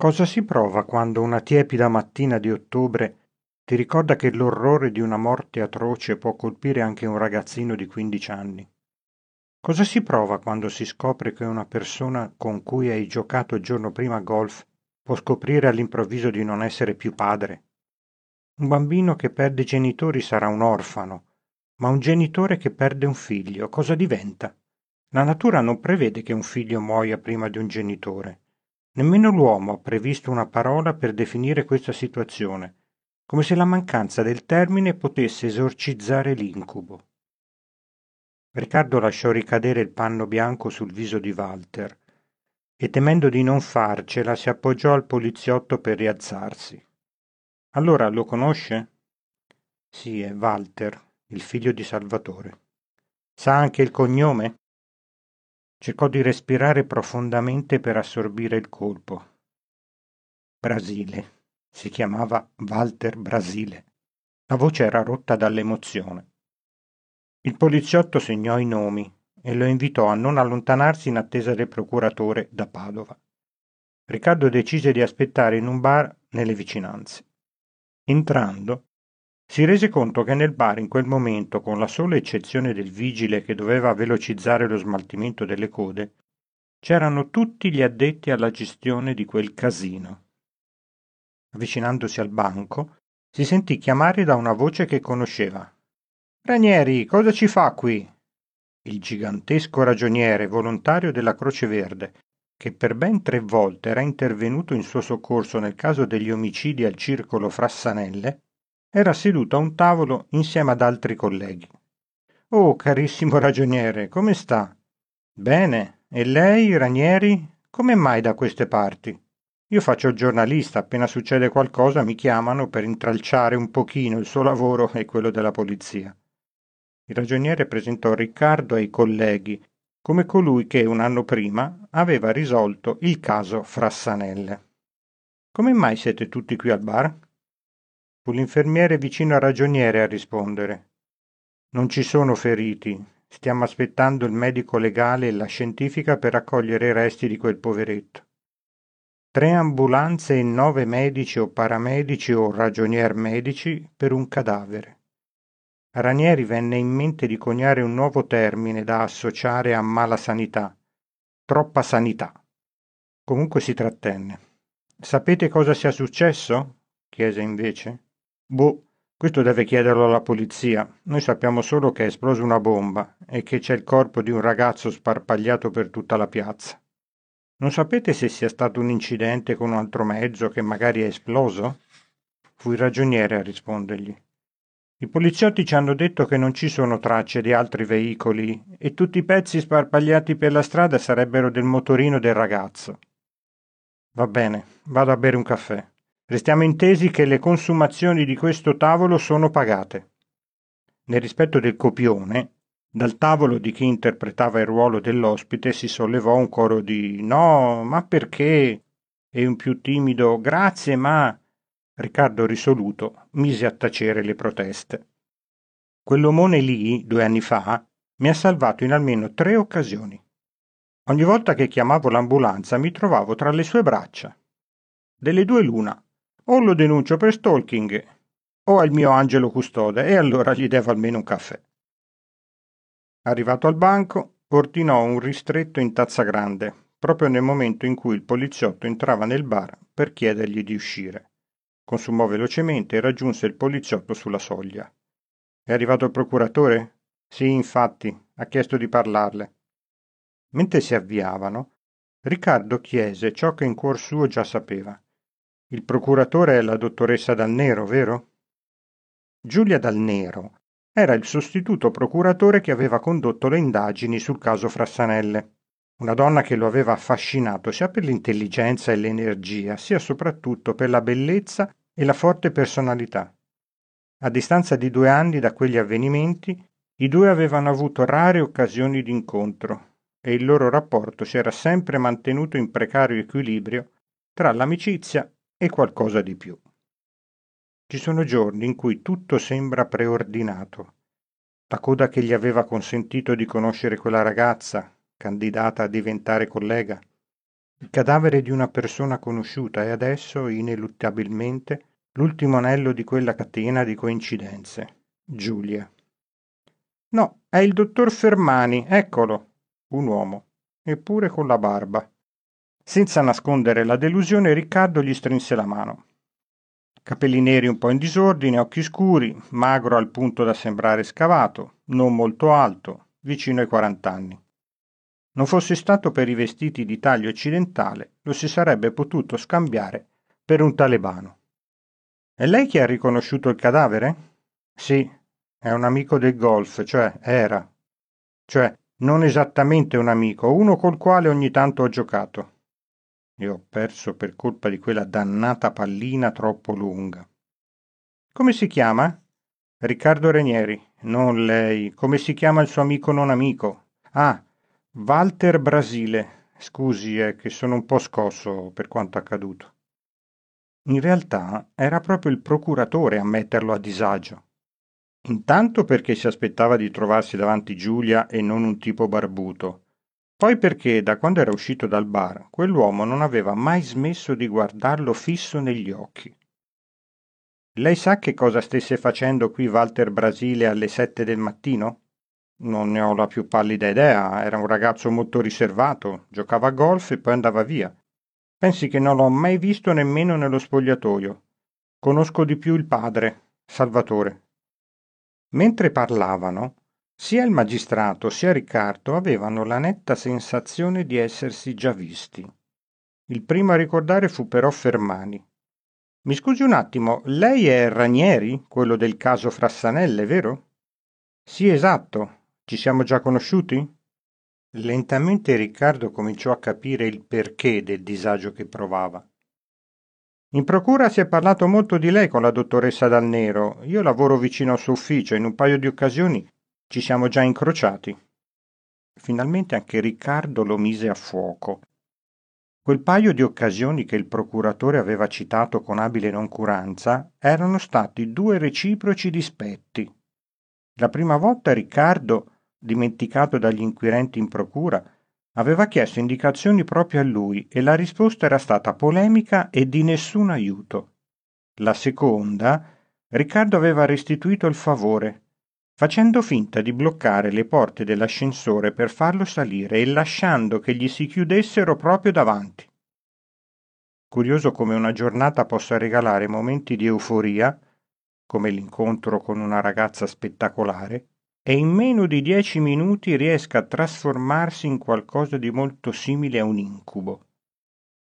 Cosa si prova quando una tiepida mattina di ottobre ti ricorda che l'orrore di una morte atroce può colpire anche un ragazzino di 15 anni? Cosa si prova quando si scopre che una persona con cui hai giocato il giorno prima a golf può scoprire all'improvviso di non essere più padre? Un bambino che perde i genitori sarà un orfano, ma un genitore che perde un figlio cosa diventa? La natura non prevede che un figlio muoia prima di un genitore. Nemmeno l'uomo ha previsto una parola per definire questa situazione, come se la mancanza del termine potesse esorcizzare l'incubo. Riccardo lasciò ricadere il panno bianco sul viso di Walter e temendo di non farcela si appoggiò al poliziotto per rialzarsi. Allora lo conosce? Sì, è Walter, il figlio di Salvatore. Sa anche il cognome? Cercò di respirare profondamente per assorbire il colpo. Brasile. Si chiamava Walter Brasile. La voce era rotta dall'emozione. Il poliziotto segnò i nomi e lo invitò a non allontanarsi in attesa del procuratore da Padova. Riccardo decise di aspettare in un bar nelle vicinanze. Entrando, si rese conto che nel bar in quel momento, con la sola eccezione del vigile che doveva velocizzare lo smaltimento delle code, c'erano tutti gli addetti alla gestione di quel casino. Avvicinandosi al banco, si sentì chiamare da una voce che conosceva. «Ranieri, cosa ci fa qui?» Il gigantesco ragioniere volontario della Croce Verde, che per ben 3 volte era intervenuto in suo soccorso nel caso degli omicidi al circolo Frassanelle, era seduto a un tavolo insieme ad altri colleghi. «Oh, carissimo ragioniere, come sta?» «Bene. E lei, Ranieri, come mai da queste parti?» «Io faccio il giornalista, appena succede qualcosa mi chiamano per intralciare un pochino il suo lavoro e quello della polizia». Il ragioniere presentò Riccardo ai colleghi come colui che un anno prima aveva risolto il caso Frassanelle. «Come mai siete tutti qui al bar?» Fu l'infermiere vicino al ragioniere a rispondere. «Non ci sono feriti. Stiamo aspettando il medico legale e la scientifica per raccogliere i resti di quel poveretto. 3 ambulanze e 9 medici o paramedici o ragionier medici per un cadavere». A Ranieri venne in mente di coniare un nuovo termine da associare a mala sanità. Troppa sanità. Comunque si trattenne. «Sapete cosa sia successo?» chiese invece. «Boh, questo deve chiederlo alla polizia. Noi sappiamo solo che è esplosa una bomba e che c'è il corpo di un ragazzo sparpagliato per tutta la piazza. Non sapete se sia stato un incidente con un altro mezzo che magari è esploso?» Fu il ragioniere a rispondergli. «I poliziotti ci hanno detto che non ci sono tracce di altri veicoli e tutti i pezzi sparpagliati per la strada sarebbero del motorino del ragazzo». «Va bene, vado a bere un caffè. Restiamo intesi che le consumazioni di questo tavolo sono pagate». Nel rispetto del copione, dal tavolo di chi interpretava il ruolo dell'ospite si sollevò un coro di «No, ma perché?» e un più timido «Grazie, ma...» Riccardo risoluto mise a tacere le proteste. «Quell'omone lì, 2 anni fa, mi ha salvato in almeno 3 occasioni. Ogni volta che chiamavo l'ambulanza mi trovavo tra le sue braccia. Delle due l'una, o lo denuncio per stalking, o è il mio angelo custode e allora gli devo almeno un caffè». Arrivato al banco, ordinò un ristretto in tazza grande, proprio nel momento in cui il poliziotto entrava nel bar per chiedergli di uscire. Consumò velocemente e raggiunse il poliziotto sulla soglia. «È arrivato il procuratore?» «Sì, infatti, ha chiesto di parlarle». Mentre si avviavano, Riccardo chiese ciò che in cuor suo già sapeva. «Il procuratore è la dottoressa Dal Nero, vero?» Giulia Dal Nero era il sostituto procuratore che aveva condotto le indagini sul caso Frassanelle. Una donna che lo aveva affascinato sia per l'intelligenza e l'energia, sia soprattutto per la bellezza e la forte personalità. A distanza di 2 anni da quegli avvenimenti, i due avevano avuto rare occasioni d'incontro e il loro rapporto si era sempre mantenuto in precario equilibrio tra l'amicizia e qualcosa di più. Ci sono giorni in cui tutto sembra preordinato. La coda che gli aveva consentito di conoscere quella ragazza, candidata a diventare collega, Il cadavere di una persona conosciuta e adesso, ineluttabilmente, l'ultimo anello di quella catena di coincidenze. Giulia. No, è il dottor Fermani, eccolo. Un uomo, eppure con la barba. Senza nascondere la delusione, Riccardo gli strinse la mano. Capelli neri un po' in disordine, occhi scuri, magro al punto da sembrare scavato, non molto alto, vicino ai 40 anni. Non fosse stato per i vestiti di taglio occidentale, lo si sarebbe potuto scambiare per un talebano. È lei che ha riconosciuto il cadavere? Sì, è un amico del golf, cioè era. Cioè, non esattamente un amico, uno col quale ogni tanto ho giocato. E ho perso per colpa di quella dannata pallina troppo lunga. Come si chiama? Riccardo Renieri. Non lei. Come si chiama il suo amico non amico? Ah, Walter Brasile. Scusi, è che sono un po' scosso per quanto accaduto. In realtà era proprio il procuratore a metterlo a disagio. Intanto perché si aspettava di trovarsi davanti Giulia e non un tipo barbuto. Poi perché da quando era uscito dal bar, quell'uomo non aveva mai smesso di guardarlo fisso negli occhi. Lei sa che cosa stesse facendo qui Walter Brasile alle 7 del mattino? Non ne ho la più pallida idea, era un ragazzo molto riservato, giocava a golf e poi andava via. Pensi che non l'ho mai visto nemmeno nello spogliatoio. Conosco di più il padre, Salvatore. Mentre parlavano, sia il magistrato sia Riccardo avevano la netta sensazione di essersi già visti. Il primo a ricordare fu però Fermani. Mi scusi un attimo, lei è Ranieri, quello del caso Frassanelle, vero? Sì, esatto. Ci siamo già conosciuti? Lentamente Riccardo cominciò a capire il perché del disagio che provava. In procura si è parlato molto di lei con la dottoressa Dal Nero. Io lavoro vicino al suo ufficio e in un paio di occasioni ci siamo già incrociati. Finalmente anche Riccardo lo mise a fuoco. Quel paio di occasioni che il procuratore aveva citato con abile noncuranza erano stati due reciproci dispetti. La prima volta Riccardo, dimenticato dagli inquirenti in procura, aveva chiesto indicazioni proprio a lui e la risposta era stata polemica e di nessun aiuto. La seconda, Riccardo aveva restituito il favore, facendo finta di bloccare le porte dell'ascensore per farlo salire e lasciando che gli si chiudessero proprio davanti. Curioso come una giornata possa regalare momenti di euforia, come l'incontro con una ragazza spettacolare, e in meno di 10 minuti riesca a trasformarsi in qualcosa di molto simile a un incubo.